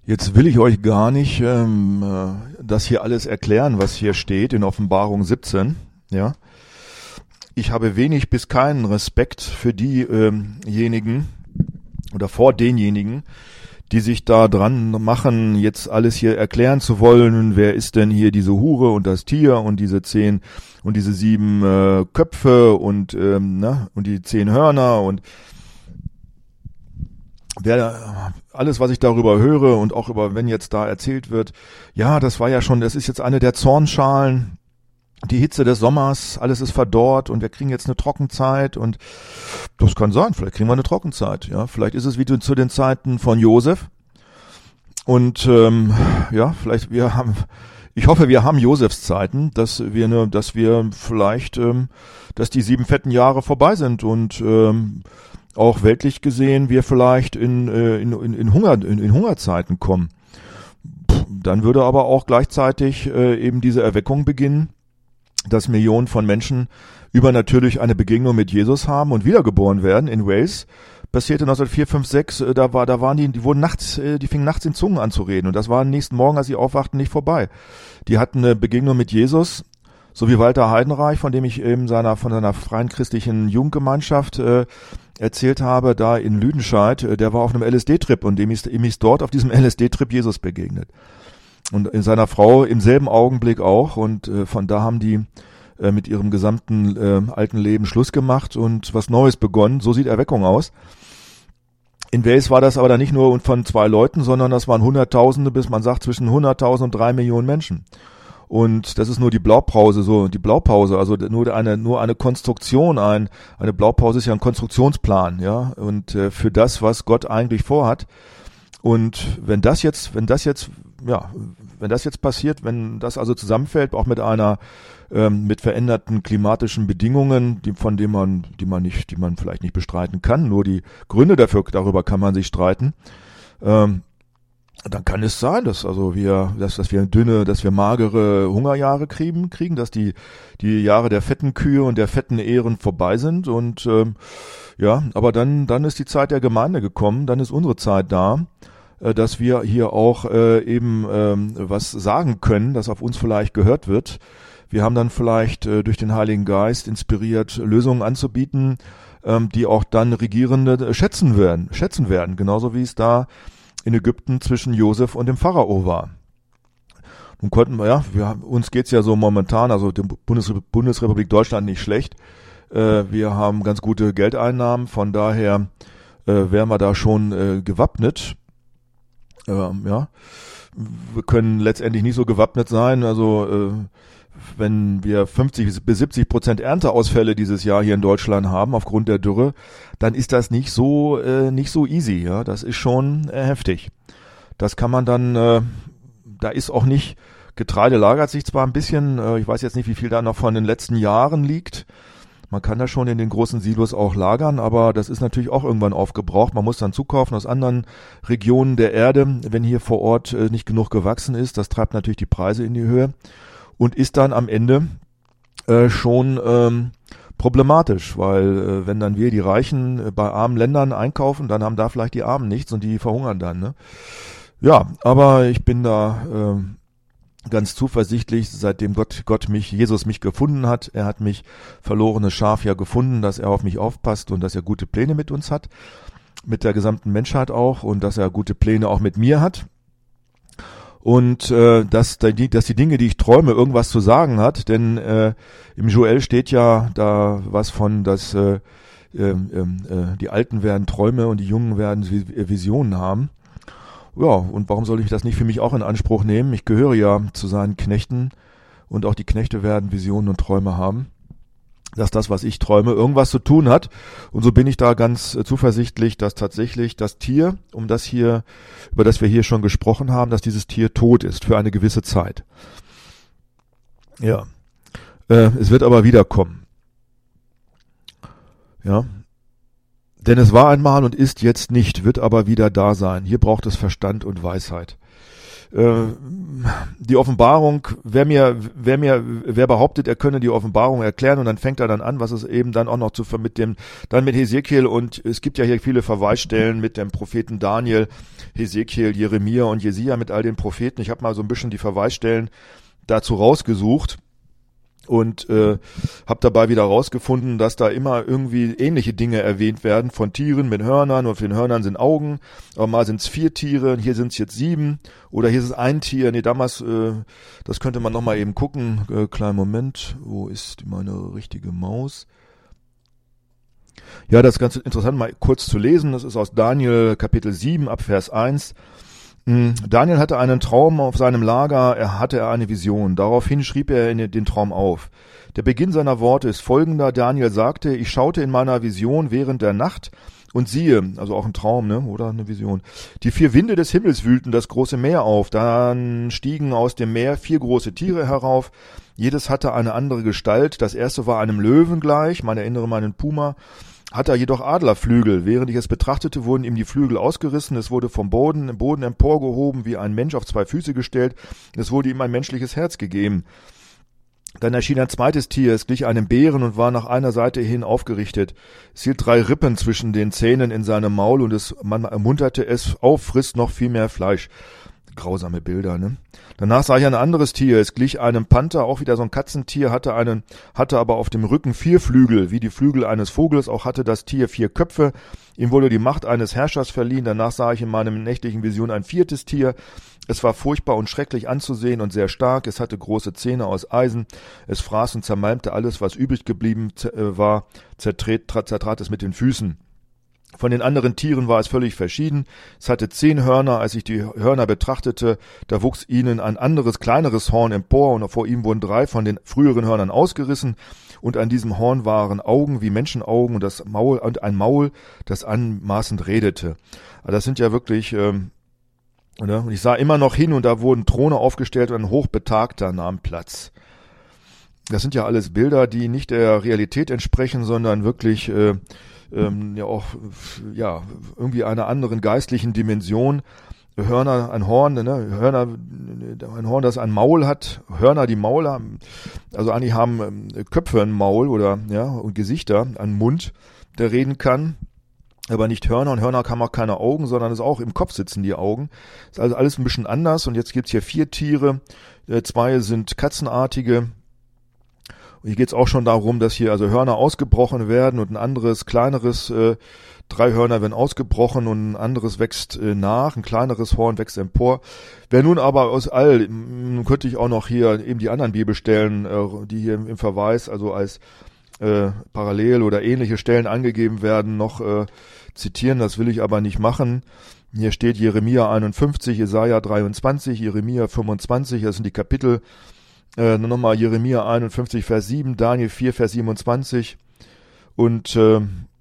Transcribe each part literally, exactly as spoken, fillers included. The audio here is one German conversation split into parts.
Jetzt will ich euch gar nicht ähm, äh, das hier alles erklären, was hier steht in Offenbarung siebzehn. Ja, ich habe wenig bis keinen Respekt für diejenigen oder vor denjenigen, die sich da dran machen, jetzt alles hier erklären zu wollen. Wer ist denn hier diese Hure und das Tier und diese zehn und diese sieben äh, Köpfe und ähm, ne, und die zehn Hörner und wer, alles, was ich darüber höre und auch über, wenn jetzt da erzählt wird, ja, das war ja schon, das ist jetzt eine der Zornschalen, die Hitze des Sommers, alles ist verdorrt und wir kriegen jetzt eine Trockenzeit und das kann sein, vielleicht kriegen wir eine Trockenzeit, ja, vielleicht ist es wie zu den Zeiten von Josef und ähm, ja, vielleicht wir haben, ich hoffe, wir haben Josefs Zeiten, dass wir ne, dass wir vielleicht, ähm, dass die sieben fetten Jahre vorbei sind und ähm, auch weltlich gesehen wir vielleicht in, in, in, in, Hunger, in, in Hungerzeiten kommen. Dann würde aber auch gleichzeitig äh, eben diese Erweckung beginnen, dass Millionen von Menschen übernatürlich eine Begegnung mit Jesus haben und wiedergeboren werden. In Wales passierte neunzehnhundertvier, fünf, sechs, äh, da war, da waren die, die wurden nachts, äh, die fingen nachts in Zungen an zu reden und das war am nächsten Morgen, als sie aufwachten, nicht vorbei. Die hatten eine Begegnung mit Jesus, so wie Walter Heidenreich, von dem ich eben seiner, von seiner freien christlichen Jugendgemeinschaft äh, erzählt habe, da in Lüdenscheid, äh, der war auf einem L S D-Trip und dem ist, ihm ist dort auf diesem L S D-Trip Jesus begegnet. Und in seiner Frau im selben Augenblick auch und äh, von da haben die äh, mit ihrem gesamten äh, alten Leben Schluss gemacht und was Neues begonnen. So sieht Erweckung aus. In Wales war das aber dann nicht nur von zwei Leuten, sondern das waren Hunderttausende bis man sagt zwischen hunderttausend und drei Millionen Menschen. Und das ist nur die Blaupause, so die Blaupause, also nur eine nur eine Konstruktion, ein eine Blaupause ist ja ein Konstruktionsplan, ja, und äh, für das, was Gott eigentlich vorhat. Und wenn das jetzt, wenn das jetzt, ja, wenn das jetzt passiert, wenn das also zusammenfällt, auch mit einer ähm, mit veränderten klimatischen Bedingungen, die von denen man, die man nicht, die man vielleicht nicht bestreiten kann, nur die Gründe dafür, darüber kann man sich streiten. Ähm, Dann kann es sein, dass also wir, dass, dass wir dünne, dass wir magere Hungerjahre kriegen, kriegen, dass die die Jahre der fetten Kühe und der fetten Ehren vorbei sind und ähm, ja, aber dann dann ist die Zeit der Gemeinde gekommen, dann ist unsere Zeit da, äh, dass wir hier auch äh, eben ähm, was sagen können, das auf uns vielleicht gehört wird. Wir haben dann vielleicht äh, durch den Heiligen Geist inspiriert, Lösungen anzubieten, ähm, die auch dann Regierende schätzen werden, schätzen werden, genauso wie es da in Ägypten zwischen Josef und dem Pharao war. Nun konnten wir, ja, wir haben, uns geht's ja so momentan, also der Bundes, Bundesrepublik Deutschland nicht schlecht. Äh, wir haben ganz gute Geldeinnahmen, von daher äh, wären wir da schon äh, gewappnet. Ähm, ja, wir können letztendlich nicht so gewappnet sein, also äh, wenn wir fünfzig bis siebzig Prozent Ernteausfälle dieses Jahr hier in Deutschland haben aufgrund der Dürre, dann ist das nicht so äh, nicht so easy, ja, das ist schon äh, heftig. Das kann man dann, äh, da ist auch nicht, Getreide lagert sich zwar ein bisschen, äh, ich weiß jetzt nicht, wie viel da noch von den letzten Jahren liegt. Man kann das schon in den großen Silos auch lagern, aber das ist natürlich auch irgendwann aufgebraucht. Man muss dann zukaufen aus anderen Regionen der Erde, wenn hier vor Ort äh, nicht genug gewachsen ist. Das treibt natürlich die Preise in die Höhe. Und ist dann am Ende äh, schon ähm, problematisch, weil äh, wenn dann wir die Reichen äh, bei armen Ländern einkaufen, dann haben da vielleicht die Armen nichts und die verhungern dann. Ne? Ja, aber ich bin da äh, ganz zuversichtlich, seitdem Gott, Gott mich, Jesus mich gefunden hat. Er hat mich verlorenes Schaf ja gefunden, dass er auf mich aufpasst und dass er gute Pläne mit uns hat, mit der gesamten Menschheit auch und dass er gute Pläne auch mit mir hat. Und äh, dass, die, dass die Dinge, die ich träume, irgendwas zu sagen hat, denn äh, im Joel steht ja da was von, dass äh, äh, äh, die Alten werden Träume und die Jungen werden Visionen haben. Ja, und warum soll ich das nicht für mich auch in Anspruch nehmen? Ich gehöre ja zu seinen Knechten und auch die Knechte werden Visionen und Träume haben, dass das, was ich träume, irgendwas zu tun hat. Und so bin ich da ganz äh, zuversichtlich, dass tatsächlich das Tier, um das hier, über das wir hier schon gesprochen haben, dass dieses Tier tot ist für eine gewisse Zeit. Ja, äh, es wird aber wiederkommen. Ja, denn es war einmal und ist jetzt nicht, wird aber wieder da sein. Hier braucht es Verstand und Weisheit. äh, die Offenbarung, wer mir, wer mir, wer behauptet, er könne die Offenbarung erklären und dann fängt er dann an, was es eben dann auch noch zu mit dem, dann mit Hesekiel und es gibt ja hier viele Verweisstellen mit dem Propheten Daniel, Hesekiel, Jeremia und Jesaja mit all den Propheten. Ich habe mal so ein bisschen die Verweisstellen dazu rausgesucht. Und äh, habe dabei wieder rausgefunden, dass da immer irgendwie ähnliche Dinge erwähnt werden von Tieren mit Hörnern und auf den Hörnern sind Augen, aber mal sind es vier Tiere, hier sind es jetzt sieben oder hier ist es ein Tier, nee damals, äh, das könnte man nochmal eben gucken, äh, kleinen Moment, wo ist meine richtige Maus? Ja, das ist ganz interessant mal kurz zu lesen, das ist aus Daniel Kapitel sieben ab Vers eins. Daniel hatte einen Traum auf seinem Lager, er hatte eine Vision. Daraufhin schrieb er den Traum auf. Der Beginn seiner Worte ist folgender. Daniel sagte, ich schaute in meiner Vision während der Nacht und siehe, also auch ein Traum, ne, oder eine Vision. Die vier Winde des Himmels wühlten das große Meer auf. Dann stiegen aus dem Meer vier große Tiere herauf. Jedes hatte eine andere Gestalt. Das erste war einem Löwen gleich, man erinnere mal an einen Puma. Hatte er jedoch Adlerflügel. Während ich es betrachtete, wurden ihm die Flügel ausgerissen. Es wurde vom Boden, im Boden emporgehoben, wie ein Mensch auf zwei Füße gestellt. Es wurde ihm ein menschliches Herz gegeben. Dann erschien ein zweites Tier. Es glich einem Bären und war nach einer Seite hin aufgerichtet. Es hielt drei Rippen zwischen den Zähnen in seinem Maul und es, man ermunterte es auf, frisst noch viel mehr Fleisch. Grausame Bilder, ne? Danach sah ich ein anderes Tier. Es glich einem Panther, auch wieder so ein Katzentier, hatte einen, hatte aber auf dem Rücken vier Flügel, wie die Flügel eines Vogels. Auch hatte das Tier vier Köpfe. Ihm wurde die Macht eines Herrschers verliehen. Danach sah ich in meinem nächtlichen Vision ein viertes Tier. Es war furchtbar und schrecklich anzusehen und sehr stark. Es hatte große Zähne aus Eisen. Es fraß und zermalmte alles, was übrig geblieben war, zertrat, zertrat es mit den Füßen. Von den anderen Tieren war es völlig verschieden. Es hatte zehn Hörner. Als ich die Hörner betrachtete, da wuchs ihnen ein anderes, kleineres Horn empor und vor ihm wurden drei von den früheren Hörnern ausgerissen und an diesem Horn waren Augen wie Menschenaugen und das Maul und ein Maul, das anmaßend redete. Also das sind ja wirklich, ähm, oder? Und ich sah immer noch hin und da wurden Throne aufgestellt und ein Hochbetagter nahm Platz. Das sind ja alles Bilder, die nicht der Realität entsprechen, sondern wirklich äh, ähm, ja auch ja irgendwie einer anderen geistlichen Dimension. Hörner, ein Horn, ne? Hörner, ein Horn, das ein Maul hat. Hörner, die Maul haben, also eigentlich haben ähm, Köpfe ein Maul oder ja und Gesichter, einen Mund, der reden kann. Aber nicht Hörner und Hörner haben auch keine Augen, sondern es ist auch im Kopf sitzen die Augen. Ist also alles ein bisschen anders und jetzt gibt's hier vier Tiere, äh, zwei sind katzenartige. Und hier geht's auch schon darum, dass hier also Hörner ausgebrochen werden und ein anderes, kleineres, äh, drei Hörner werden ausgebrochen und ein anderes wächst äh, nach, ein kleineres Horn wächst empor. Wer nun aber aus all, nun könnte ich auch noch hier eben die anderen Bibelstellen, äh, die hier im, im Verweis, also als äh, parallel oder ähnliche Stellen angegeben werden, noch äh, zitieren, das will ich aber nicht machen. Hier steht Jeremia einundfünfzig, Jesaja dreiundzwanzig, Jeremia fünfundzwanzig, das sind die Kapitel. Äh, nochmal Jeremia einundfünfzig, Vers sieben, Daniel vier, Vers siebenundzwanzig und äh,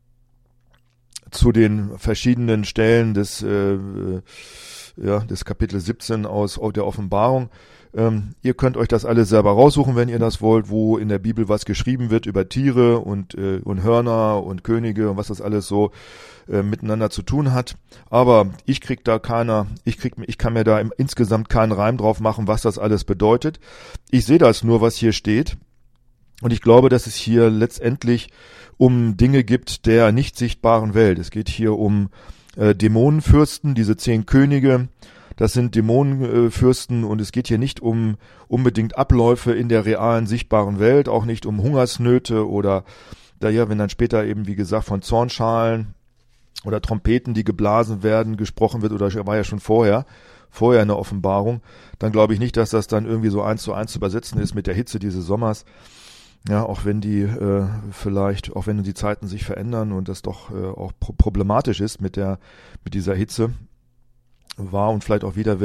zu den verschiedenen Stellen des, äh, ja, des Kapitel siebzehn aus der Offenbarung. Ähm, ihr könnt euch das alles selber raussuchen, wenn ihr das wollt, wo in der Bibel was geschrieben wird über Tiere und, äh, und Hörner und Könige und was das alles so äh, miteinander zu tun hat. Aber ich krieg da keiner, ich krieg, ich kann mir da im, insgesamt keinen Reim drauf machen, was das alles bedeutet. Ich sehe das nur, was hier steht. Und ich glaube, dass es hier letztendlich um Dinge gibt der nicht sichtbaren Welt. Es geht hier um äh, Dämonenfürsten, diese zehn Könige. Das sind Dämonenfürsten und es geht hier nicht um unbedingt Abläufe in der realen, sichtbaren Welt, auch nicht um Hungersnöte oder, da ja, wenn dann später eben, wie gesagt, von Zornschalen oder Trompeten, die geblasen werden, gesprochen wird, oder war ja schon vorher, vorher in der Offenbarung, dann glaube ich nicht, dass das dann irgendwie so eins zu eins zu übersetzen ist mit der Hitze dieses Sommers. Ja, auch wenn die äh, vielleicht, auch wenn die Zeiten sich verändern und das doch äh, auch pro- problematisch ist mit der, mit dieser Hitze, war und vielleicht auch wieder